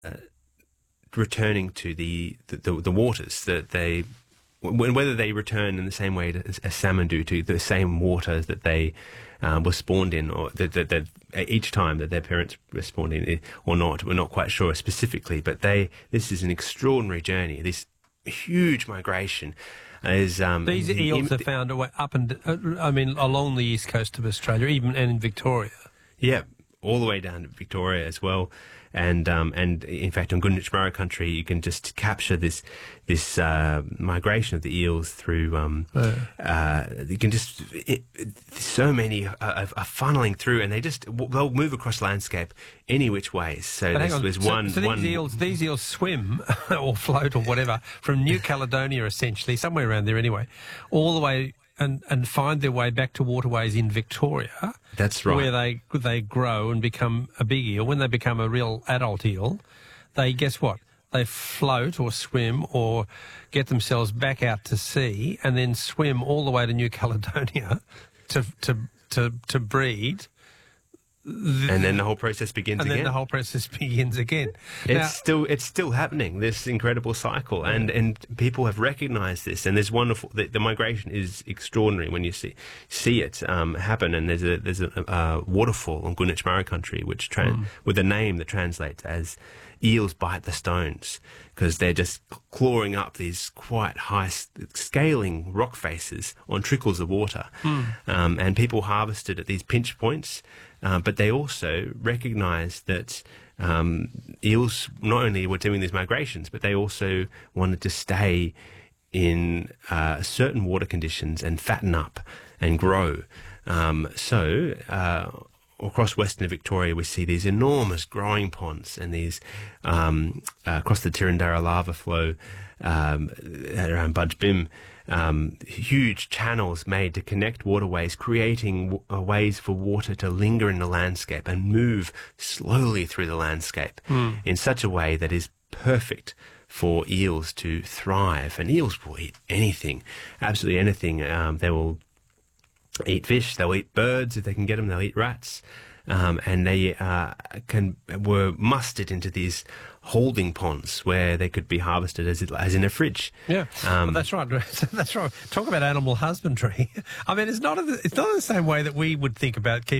returning to the waters that they, whether they return in the same way as salmon do to the same waters that they were spawned in, or that each time that their parents were spawned in, or not. We're not quite sure specifically, but this is an extraordinary journey. This huge migration is these eels are found up and along the east coast of Australia, even and in Victoria. Yeah, all the way down to Victoria as well. And in fact, on Goodnich Murray country, you can just capture this migration of the eels through. You can just so many are funneling through, and they'll move across landscape any which way. So there's one. These eels swim or float or whatever from New Caledonia, essentially somewhere around there anyway, all the way. And find their way back to waterways in Victoria. That's right. Where they grow and become a big eel. When they become a real adult eel, guess what? They float or swim or get themselves back out to sea and then swim all the way to New Caledonia to breed. And then the whole process begins again. And then the whole process begins again. It's still happening, this incredible cycle, and people have recognised this. And there's wonderful. The migration is extraordinary when you see it happen. And there's a waterfall on Goodich Murray country, which with a name that translates as "eels bite the stones," because they're just clawing up these quite high scaling rock faces on trickles of water, and people harvested at these pinch points. But they also recognised that eels not only were doing these migrations, but they also wanted to stay in certain water conditions and fatten up and grow. So across Western Victoria, we see these enormous growing ponds, and these across the Tirrandara lava flow around Budge Bim. Huge channels made to connect waterways, creating ways for water to linger in the landscape and move slowly through the landscape in such a way that is perfect for eels to thrive. And eels will eat anything, absolutely anything. They will eat fish, they'll eat birds if they can get them, they'll eat rats. And they were mustered into these holding ponds where they could be harvested as in a fridge. Yeah, well, that's right. That's right. Talk about animal husbandry. I mean, it's not in the same way that we would think about keeping